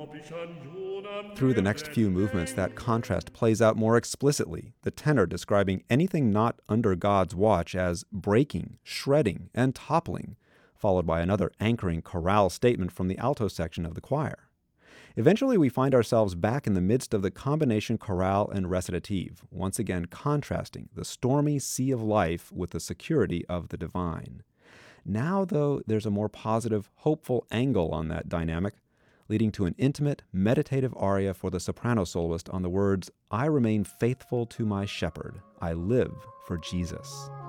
Through the next few movements, that contrast plays out more explicitly, the tenor describing anything not under God's watch as breaking, shredding, and toppling, followed by another anchoring chorale statement from the alto section of the choir. Eventually, we find ourselves back in the midst of the combination chorale and recitative, once again contrasting the stormy sea of life with the security of the divine. Now, though, there's a more positive, hopeful angle on that dynamic, leading to an intimate, meditative aria for the soprano soloist on the words, "I remain faithful to my shepherd. I live for Jesus."